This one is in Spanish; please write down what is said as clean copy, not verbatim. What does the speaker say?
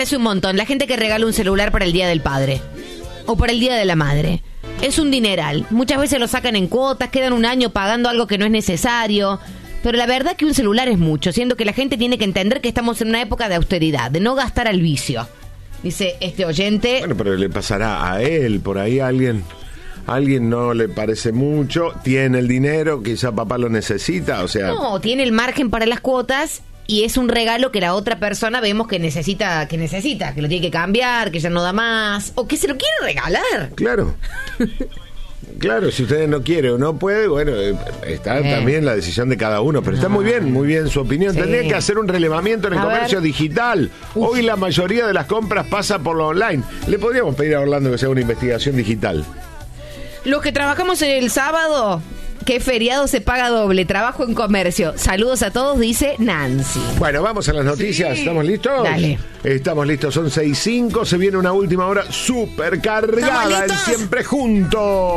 hace un montón. La gente que regala un celular para el Día del Padre o para el Día de la Madre. Es un dineral. Muchas veces lo sacan en cuotas, quedan un año pagando algo que no es necesario. Pero la verdad que un celular es mucho, siendo que la gente tiene que entender que estamos en una época de austeridad, de no gastar al vicio. Dice este oyente. Bueno, pero le pasará a él, por ahí alguien no le parece mucho, tiene el dinero, quizá papá lo necesita, o sea... No, tiene el margen para las cuotas y es un regalo que la otra persona vemos que necesita, que lo tiene que cambiar, que ya no da más, o que se lo quiere regalar. Claro. Claro, si usted no quiere o no puede, bueno, está también la decisión de cada uno, pero está muy bien su opinión. Sí. Tendría que hacer un relevamiento en el comercio digital. Hoy la mayoría de las compras pasa por lo online. Le podríamos pedir a Orlando que sea una investigación digital. Los que trabajamos el sábado, ¿qué feriado se paga doble? Trabajo en comercio. Saludos a todos, dice Nancy. Bueno, vamos a las noticias. Sí. ¿Estamos listos? Dale. Estamos listos, son 6:05. Se viene una última hora súper cargada en Siempre Juntos.